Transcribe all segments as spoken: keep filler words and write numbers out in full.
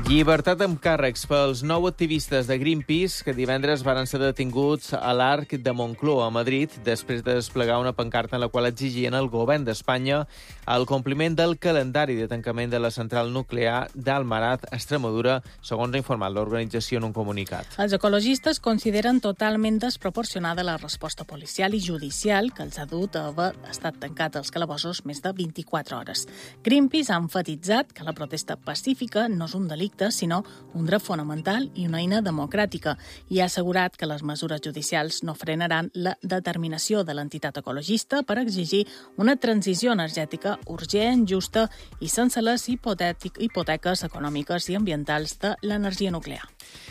Llibertat amb càrrecs pels nou activistes de Greenpeace que divendres van ser detinguts a l'Arc de Moncloa, a Madrid, després de desplegar una pancarta en la qual exigien al govern d'Espanya el compliment del calendari de tancament de la central nuclear d'Almaraz, Extremadura, segons ha informat l'organització en un comunicat. Els ecologistes consideren totalment desproporcionada la resposta policial i judicial que els ha dut a haver estat tancats als calabossos més de vint-i-quatre hores. Greenpeace ha enfatitzat que la protesta pacífica no és un delicte, sinó un dret fonamental i una eina democràtica, i ha assegurat que les mesures judicials no frenaran la determinació de l'entitat ecologista per exigir una transició energètica urgent, justa i sense les hipoteques econòmiques i ambientals de l'energia nuclear.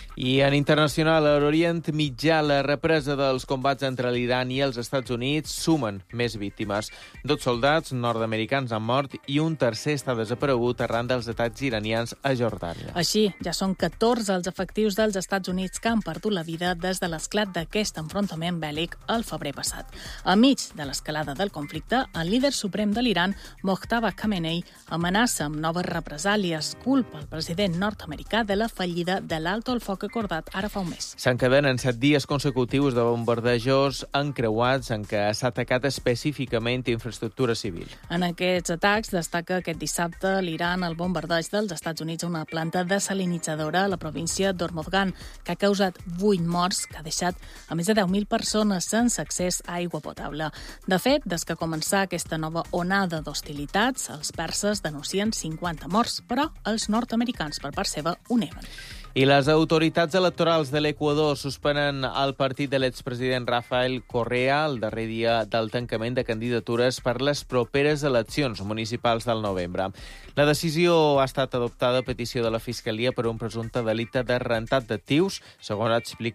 I en internacional, a l'Orient Mitjà, la represa dels combats entre l'Iran i els Estats Units sumen més víctimes. Dos soldats nord-americans han mort i un tercer està desaparegut arran dels atacs iranians a Jordània. Així, ja són catorze els efectius dels Estats Units que han perdut la vida des de l'esclat d'aquest enfrontament bèl·lic el febrer passat. A mig de l'escalada del conflicte, el líder suprem de l'Iran, Mojtaba Khamenei, amenaça amb noves represàlies, culpa el president nord-americà de la fallida de l'alto el foc acordat ara fa un mes. S'encadenen set dies consecutius de bombardejos encreuats en què s'ha atacat específicament infraestructura civil. En aquests atacs destaca aquest dissabte l'Iran el bombardeig dels Estats Units a una planta desalinitzadora a la província d'Hormozgan, que ha causat vuit morts, que ha deixat a més de deu mil persones sense accés a aigua potable. De fet, des que començà aquesta nova onada d'hostilitats, els perses denuncien cinquanta morts, però els nord-americans, per part seva, ho neguen. I les autoritats electorals de l'Equador suspenen el partit de l'expresident Rafael Correa el darrer dia del tancament de candidatures per les properes eleccions municipals del novembre. La decisió ha estat adoptada a petició de la Fiscalia per un presumpte delicte de rentat d'actius, segons ha explicat